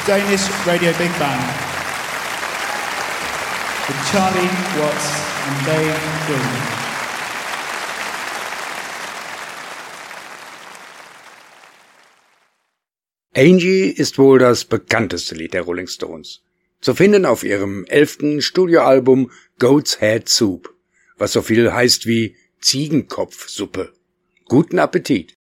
Danish Radio Big Band with Charlie Watts and Dave Gould. Angie ist wohl das bekannteste Lied der Rolling Stones. Zu finden auf ihrem 11. Studioalbum Goat's Head Soup, was so viel heißt wie Ziegenkopfsuppe. Guten Appetit!